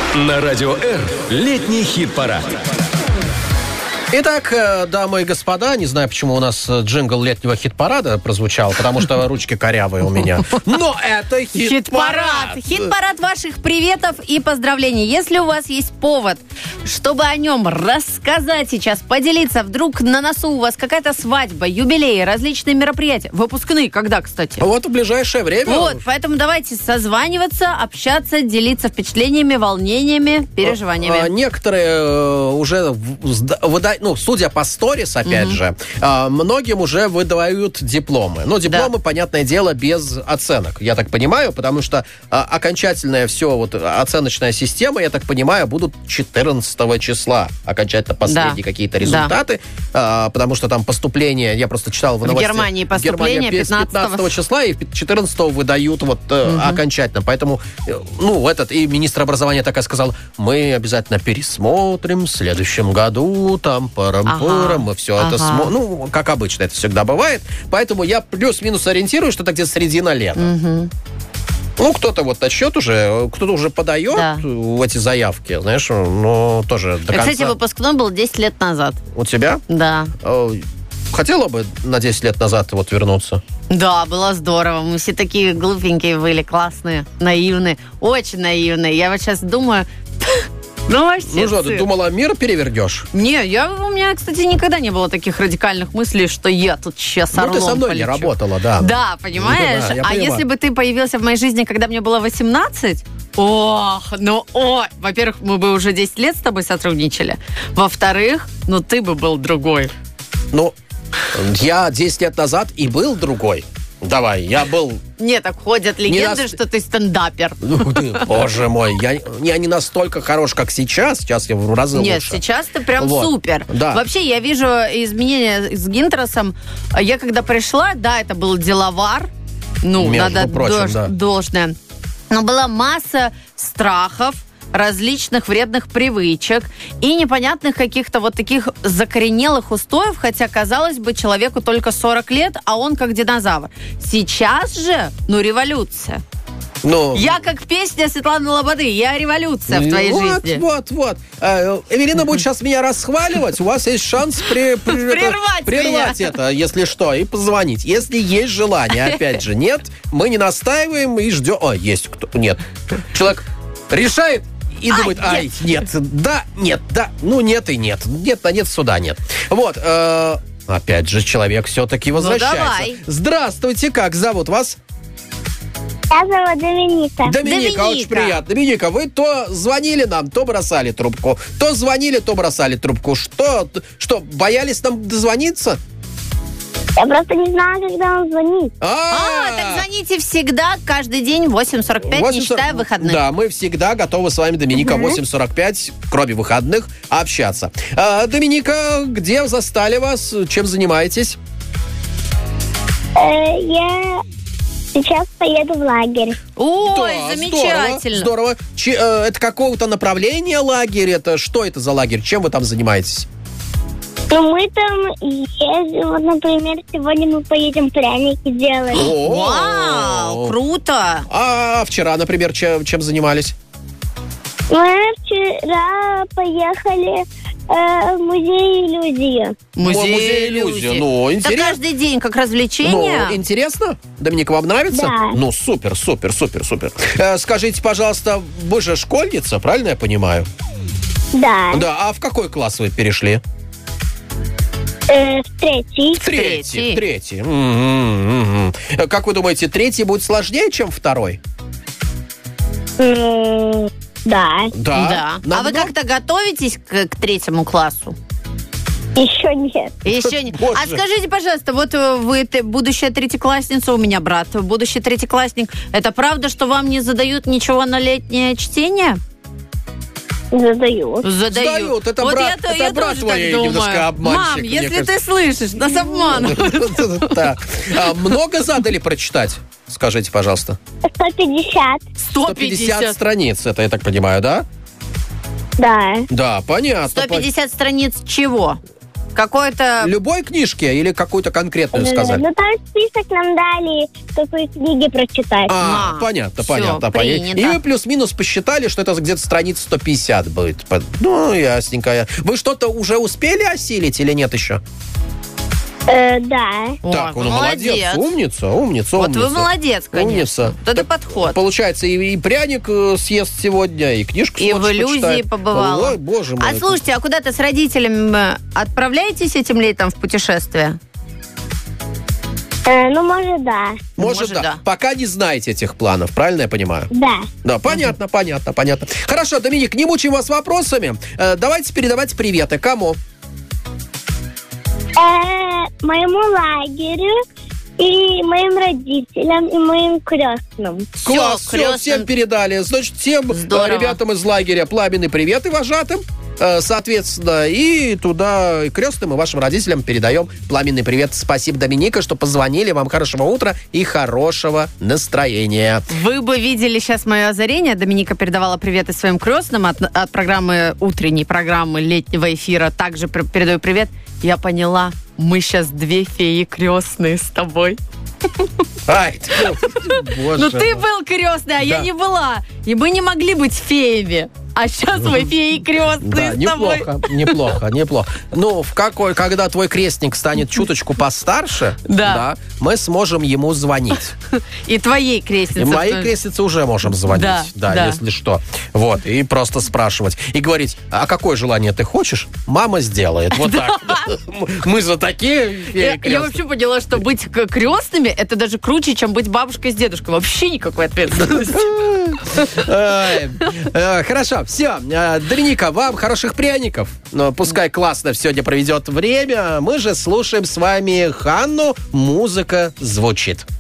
На Радио Р летний хит-парад. Итак, дамы и господа, не знаю, почему у нас джингл летнего хит-парада прозвучал, потому что ручки корявые у меня. Но это хит-парад! Хит-парад ваших приветов и поздравлений. Если у вас есть повод, чтобы о нем рассказать сейчас, поделиться, вдруг на носу у вас какая-то свадьба, юбилей, различные мероприятия. Выпускные когда, кстати? Вот в ближайшее время. Вот, поэтому давайте созваниваться, общаться, делиться впечатлениями, волнениями, переживаниями. Некоторые уже выдают, судя по сторис, опять же, многим уже выдают дипломы. Но дипломы, понятное дело, без оценок, я так понимаю, потому что окончательная оценочная система, я так понимаю, будут 14 числа. Окончательно последние какие-то результаты, потому что там поступление, я просто читал в новостях. В Германии поступление 15 числа, и 14 выдают окончательно. Поэтому, и министр образования так и сказал, мы обязательно пересмотрим в следующем году, там, парам-парам, мы все это смотрим. Как обычно это всегда бывает. Поэтому я плюс-минус ориентирую, что это где-то середина лета. Кто-то начнет уже, кто-то уже подает в эти заявки, знаешь, но тоже до конца. Кстати, выпускной был 10 лет назад. У тебя? Да. Хотела бы на 10 лет назад вернуться? Да, было здорово. Мы все такие глупенькие были, классные, наивные, очень наивные. Я вот сейчас думаю... вообще что, ты думала, мир перевернешь? Не, у меня, кстати, никогда не было таких радикальных мыслей, что я тут сейчас орлом полечу. Ты со мной не работала, да. Да, понимаешь? Если бы ты появился в моей жизни, когда мне было 18, во-первых, мы бы уже 10 лет с тобой сотрудничали. Во-вторых, ты бы был другой. Я 10 лет назад и был другой. Давай, я был... Нет, так ходят легенды, что ты стендапер. Боже мой, я не настолько хорош, как сейчас. Сейчас я в разы лучше. Нет, сейчас ты прям супер. Да. Вообще, я вижу изменения с Гинтеросом. Я когда пришла, это был деловар. Надо должное. Но была масса страхов, различных вредных привычек и непонятных каких-то таких закоренелых устоев, хотя, казалось бы, человеку только 40 лет, а он как динозавр. Сейчас же, революция. Я как песня Светланы Лободы, я революция в твоей жизни. Вот. Эвелина будет сейчас меня расхваливать, у вас есть шанс прервать это, если что, и позвонить. Если есть желание, опять же, нет, мы не настаиваем и ждем. Есть кто? Нет. Человек решает и думает, нет, нет, нет и нет. Нет, суда нет. Опять же, человек все-таки возвращается. Давай. Здравствуйте, как зовут вас? Я зовут Доминика. Доминика, очень приятно. Доминика, вы то звонили нам, то бросали трубку. То звонили, то бросали трубку. Что, боялись нам дозвониться? Я просто не знала, когда он звонит. Так звоните всегда, каждый день, 8:45, не считая выходных. Да, мы всегда готовы с вами, Доминика, 8:45, кроме выходных, общаться. Доминика, где застали вас? Чем занимаетесь? Я сейчас поеду в лагерь. Ой, замечательно. Здорово. Это какого-то направления лагерь? Что это за лагерь? Чем вы там занимаетесь? Мы там ездим, например, сегодня мы поедем пряники делать. Вау, круто. А вчера, например, чем занимались? Мы вчера поехали в музей иллюзии. Музей иллюзии. Интересно. Это каждый день как развлечение. Интересно? Доминика, вам нравится? Да. Супер. Скажите, пожалуйста, вы же школьница, правильно я понимаю? Да. Да, а в какой класс вы перешли? В третий. В третий. Как вы думаете, третий будет сложнее, чем второй? Да. А вы как-то готовитесь к третьему классу? Еще нет. Боже. А скажите, пожалуйста, вы будущая третьеклассница, у меня брат будущий третьеклассник. Это правда, что вам не задают ничего на летнее чтение? Задают. Это брат твой немножко обманщик. Мам, если ты слышишь, нас обманывают. Много задали прочитать? Скажите, пожалуйста. 150. 150 страниц, это я так понимаю, да? Да. Да, понятно. 150 страниц чего? Какой-то... Любой книжки или какую-то конкретную сказали? Ну, там список нам дали, какие книги прочитать. Понятно. Принято. И вы плюс-минус посчитали, что это где-то страница 150 будет. Ну, ясненько. Вы что-то уже успели осилить или нет еще? Да. Так, молодец. Умница. Вот вы молодец, конечно. Вот это подход. Получается, и пряник съест сегодня, и книжку и в иллюзии побывала. Ой, боже мой. А слушайте, а куда-то с родителями отправляетесь этим летом в путешествие? Ну, может, да. Может, да. Пока не знаете этих планов, правильно я понимаю? Да. Да, понятно. Хорошо, Доминик, не мучаем вас вопросами. Давайте передавать приветы. Кому? Моему лагерю и моим родителям, и моим крестным. Класс, все, всем передали. Значит, всем ребятам из лагеря пламенный привет и вожатым. Соответственно, и туда и крестным, и вашим родителям передаем пламенный привет. Спасибо, Доминика, что позвонили. Вам хорошего утра и хорошего настроения. Вы бы видели сейчас мое озарение. Доминика передавала приветы своим крестным от программы, утренней программы летнего эфира. Также передаю привет. Я поняла, мы сейчас две феи крестные с тобой. Ай, боже. Ну ты был крестный, а я не была. И мы не могли быть феями. А сейчас вы феи крестные с тобой. Неплохо. Ну, когда твой крестник станет чуточку постарше, да, мы сможем ему звонить. И твоей крестнице. И моей крестнице уже можем звонить, да, если что. Вот, и просто спрашивать. И говорить, а какое желание ты хочешь? Мама сделает. Вот так. Мы же такие феи крестные. Я вообще поняла, что быть крестными, это даже круче, чем быть бабушкой с дедушкой. Вообще никакой ответственности. Хорошо, все. Доминика, вам хороших пряников. Пускай классно сегодня проведет время. Мы же слушаем с вами Ханну. Музыка звучит.